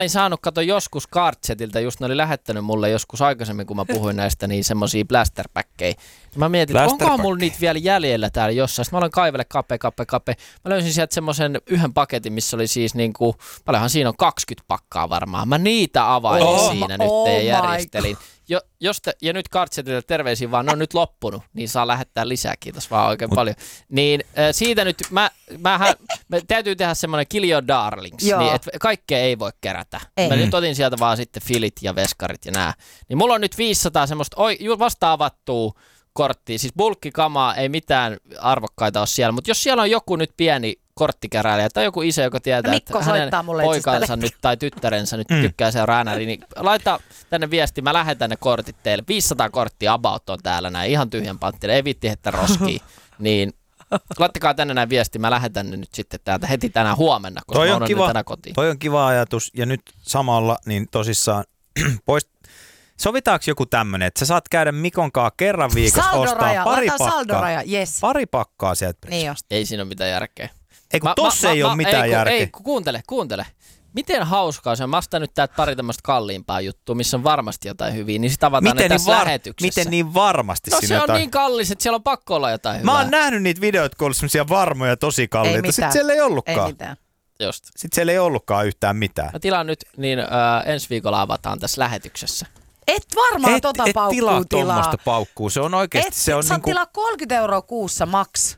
en saanut, kato joskus Cardsetiltä, just ne oli lähettänyt mulle joskus aikaisemmin, kun mä puhuin näistä, niin semmosia blasterpäkkejä. Mä mietin, että onkohan mulla niitä vielä jäljellä täällä jossain. Sitten mä aloin kaivelle kape. Mä löysin sieltä semmoisen yhden paketin, missä oli siis niinku, paljonhan siinä on 20 pakkaa varmaan. Mä niitä availin siinä nyt ja järjestelin. Ja nyt Cardsetiltä terveisiä vaan, ne on nyt loppunut, niin saa lähettää lisää, kiitos vaan oikein paljon. Niin siitä nyt, me täytyy tehdä semmoinen Kill Your Darlings, niin että kaikkea ei voi kerätä. Mä nyt otin sieltä vaan sitten filit ja veskarit ja nää. Niin mulla on nyt 500 semmoista vasta avattua korttia, siis bulkkikamaa, ei mitään arvokkaita ole siellä, mutta jos siellä on joku nyt pieni korttikeräilijä tai joku iso, joka tietää, Mikko että hänen poikansa nyt tai tyttärensä nyt tykkää seuraa NRiä, niin laita tänne viesti, mä lähetän ne kortit teille. 500 korttia about on täällä näin, ihan tyhjän panttina, ei viitti heittää roskiin. Niin laittakaa tänne näin viesti, mä lähetän ne nyt sitten täältä heti tänään huomenna, koska mä oon tänä kotiin. Toi on kiva ajatus ja nyt samalla niin tosissaan sovitaanko joku tämmönen, että sä saat käydä Mikonkaan kerran viikossa ostaa pari pakkaa sieltä. Niin ei siinä ole mitään järkeä. Ei kun tossa ei ole mitään järkeä. Ei, kuuntele. Miten hauskaa se on. Mä ostan nyt täältä pari tämmöistä kalliimpaa juttua, missä on varmasti jotain hyviä, niin sit avataan ne tässä lähetyksessä. Miten niin varmasti siinä jotain? No se on niin kallis, että siellä on pakko olla jotain hyvää. Mä oon nähnyt niitä videoita, kun on semmosia varmoja tosi kalliita. Sitten siellä ei ollutkaan. Ei mitään. Just. Sitten siellä ei ollutkaan yhtään mitään. Mä tilaan nyt, niin ensi viikolla avataan tässä lähetyksessä. Et varmaan paukkuu tilaa. Tuommoista paukkuu. Se on oikeesti. Se on niinku... tilaa 30 € kuussa maks.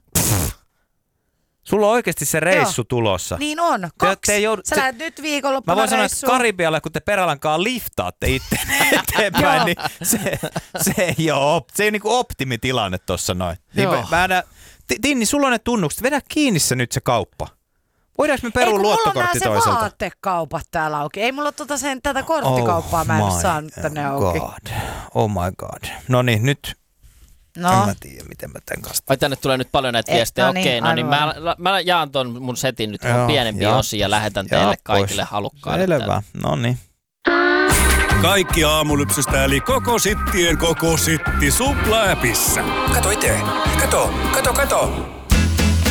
Sulla on oikeasti se reissu tulossa. Niin on. Sä lähdet nyt viikonloppuna mä voin sanoa, reissuun. että Karibialle, kun te Perälankaan liftaatte itse eteenpäin, niin se ei ole niinku optimitilanne tossa noin. Niin Tinni, sulla on ne tunnukset. Vedä kiinni se nyt se kauppa. Voidaanko me perua luottokortti toiselta? Mulla on nää se vaatekaupat täällä auki. Ei mulla ole tätä korttikauppaa, mä en ole saanut tänne auki. Oh my god. No niin, nyt en mä tiedä, miten mä tän kanssa. Ai tänne tulee nyt paljon näitä viestejä. Okei, no niin mä jaan ton mun setin nyt pienempiä osia ja lähetän teille kaikille halukkaille. Selvä, no niin. Kaikki aamulypsystä eli koko sittien koko sitti Supla-appissa. Kato itse. Kato.